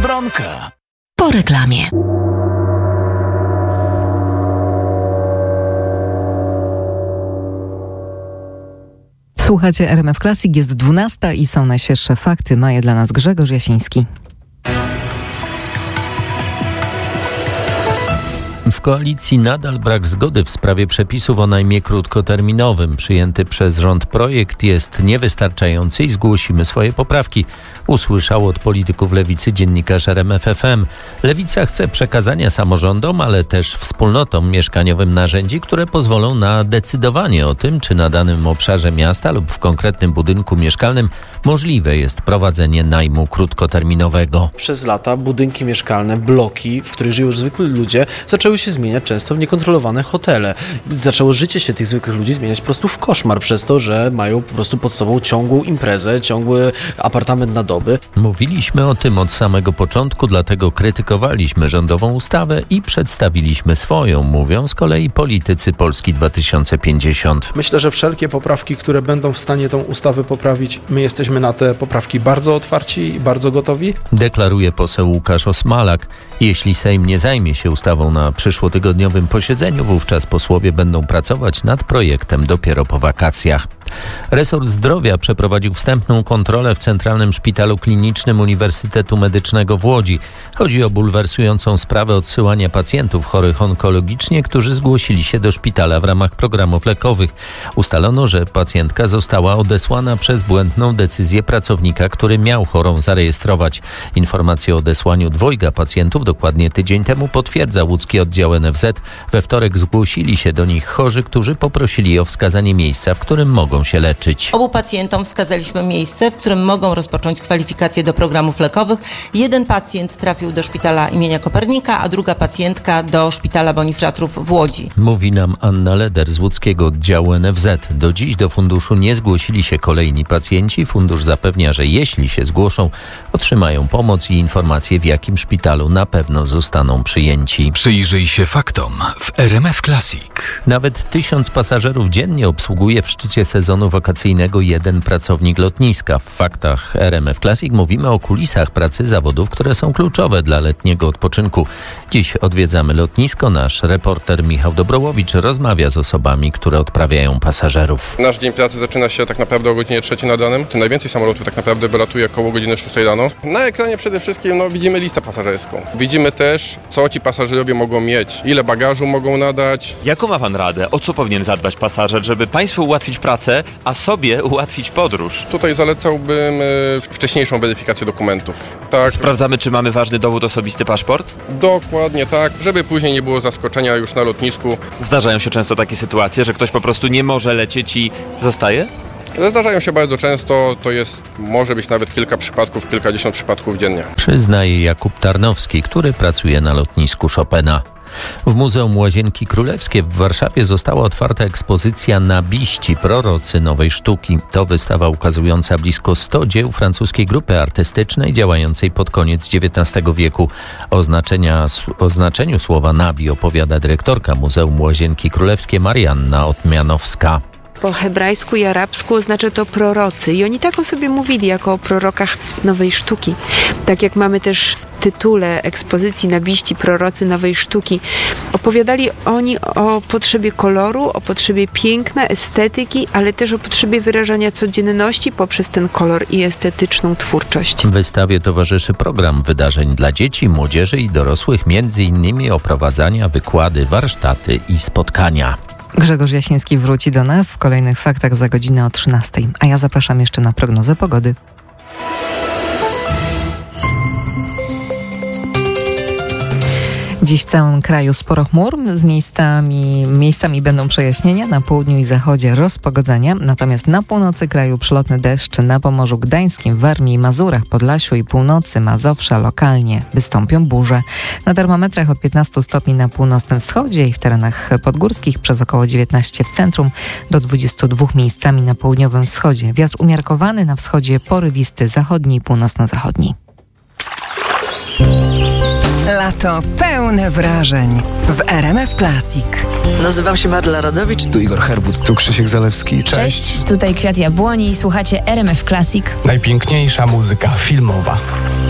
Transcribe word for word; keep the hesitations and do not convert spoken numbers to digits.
Biedronka. Po reklamie. Słuchacie R M F Classic, jest dwunasta i są najświeższe fakty. Ma je dla nas Grzegorz Jasiński. W koalicji nadal brak zgody w sprawie przepisów o najmie krótkoterminowym. Przyjęty przez rząd projekt jest niewystarczający i zgłosimy swoje poprawki. Usłyszał od polityków lewicy dziennikarz R M F F M. Lewica chce przekazania samorządom, ale też wspólnotom mieszkaniowym narzędzi, które pozwolą na decydowanie o tym, czy na danym obszarze miasta lub w konkretnym budynku mieszkalnym możliwe jest prowadzenie najmu krótkoterminowego. Przez lata budynki mieszkalne, bloki, w których żyją już zwykli ludzie, zaczęły się zmieniać często w niekontrolowane hotele. Zaczęło życie się tych zwykłych ludzi zmieniać po prostu w koszmar przez to, że mają po prostu pod sobą ciągłą imprezę, ciągły apartament na doby. Mówiliśmy o tym od samego początku, dlatego krytykowaliśmy rządową ustawę i przedstawiliśmy swoją, mówią z kolei politycy Polski dwa tysiące pięćdziesiąt. Myślę, że wszelkie poprawki, które będą w stanie tą ustawę poprawić, my jesteśmy na te poprawki bardzo otwarci i bardzo gotowi. Deklaruje poseł Łukasz Osmalak. Jeśli Sejm nie zajmie się ustawą na przyszłotygodniowym posiedzeniu, wówczas posłowie będą pracować nad projektem dopiero po wakacjach. Resort Zdrowia przeprowadził wstępną kontrolę w Centralnym Szpitalu Klinicznym Uniwersytetu Medycznego w Łodzi. Chodzi o bulwersującą sprawę odsyłania pacjentów chorych onkologicznie, którzy zgłosili się do szpitala w ramach programów lekowych. Ustalono, że pacjentka została odesłana przez błędną decyzję pracownika, który miał chorą zarejestrować. Informację o odesłaniu dwojga pacjentów dokładnie tydzień temu potwierdza łódzki oddział N F Z. We wtorek zgłosili się do nich chorzy, którzy poprosili o wskazanie miejsca, w którym mogą się leczyć. Obu pacjentom wskazaliśmy miejsce, w którym mogą rozpocząć kwalifikacje do programów lekowych. Jeden pacjent trafił do szpitala imienia Kopernika, a druga pacjentka do szpitala Bonifratrów w Łodzi. Mówi nam Anna Leder z łódzkiego oddziału N F Z. Do dziś do funduszu nie zgłosili się kolejni pacjenci. Fundusz zapewnia, że jeśli się zgłoszą, otrzymają pomoc i informacje, w jakim szpitalu na pewno zostaną przyjęci. Przyjrzyj się faktom w R M F Classic. Nawet tysiąc pasażerów dziennie obsługuje w szczycie sezonu wakacyjnego jeden pracownik lotniska. W faktach R M F Classic mówimy o kulisach pracy zawodów, które są kluczowe dla letniego odpoczynku. Dziś odwiedzamy lotnisko. Nasz reporter Michał Dobrołowicz rozmawia z osobami, które odprawiają pasażerów. Nasz dzień pracy zaczyna się tak naprawdę o godzinie trzeciej nad ranem. Najwięcej samolotów tak naprawdę wylatuje około godziny szóstej rano. Na ekranie przede wszystkim no, widzimy listę pasażerską. Widzimy też, co ci pasażerowie mogą mieć, ile bagażu mogą nadać. Jaką ma pan radę? O co powinien zadbać pasażer, żeby państwu ułatwić pracę, a sobie ułatwić podróż? Tutaj zalecałbym e, wcześniejszą weryfikację dokumentów. Tak. Sprawdzamy, czy mamy ważny dowód osobisty, paszport? Dokładnie tak, żeby później nie było zaskoczenia już na lotnisku. Zdarzają się często takie sytuacje, że ktoś po prostu nie może lecieć i zostaje? Zdarzają się bardzo często, to jest, może być nawet kilka przypadków, kilkadziesiąt przypadków dziennie. Przyznaje Jakub Tarnowski, który pracuje na lotnisku Chopina. W Muzeum Łazienki Królewskie w Warszawie została otwarta ekspozycja Nabiści, prorocy nowej sztuki. To wystawa ukazująca blisko sto dzieł francuskiej grupy artystycznej działającej pod koniec dziewiętnastego wieku. O, znaczenia, o znaczeniu słowa nabi opowiada dyrektorka Muzeum Łazienki Królewskie Marianna Otmianowska. Po hebrajsku i arabsku oznacza to prorocy i oni tak o sobie mówili, jako o prorokach nowej sztuki. Tak jak mamy też w tytule ekspozycji Nabiści, prorocy nowej sztuki. Opowiadali oni o potrzebie koloru, o potrzebie piękna, estetyki, ale też o potrzebie wyrażania codzienności poprzez ten kolor i estetyczną twórczość. Wystawie towarzyszy program wydarzeń dla dzieci, młodzieży i dorosłych, między innymi oprowadzania, wykłady, warsztaty i spotkania. Grzegorz Jasiński wróci do nas w kolejnych faktach za godzinę o trzynastej, a ja zapraszam jeszcze na prognozę pogody. Dziś w całym kraju sporo chmur, z miejscami, miejscami będą przejaśnienia, na południu i zachodzie rozpogodzenia, natomiast na północy kraju przelotny deszcz, na Pomorzu Gdańskim, Warmii i Mazurach, Podlasiu i północy Mazowsza lokalnie wystąpią burze. Na termometrach od piętnastu stopni na północnym wschodzie i w terenach podgórskich przez około dziewiętnaście w centrum, do dwudziestu dwóch miejscami na południowym wschodzie. Wiatr umiarkowany, na wschodzie porywisty zachodni i północno-zachodni. Lato pełne wrażeń w R M F Classic. Nazywam się Marla Radowicz. Tu Igor Herbut. Tu Krzysiek Zalewski. Cześć. Cześć. Tutaj Kwiat Jabłoni i słuchacie R M F Classic. Najpiękniejsza muzyka filmowa.